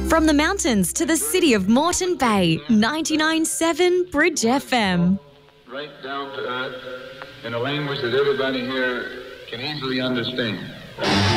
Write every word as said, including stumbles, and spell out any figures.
From the mountains to the city of Moreton Bay, ninety-nine point seven Bridge F M. Right down to earth in a language that everybody here can easily understand.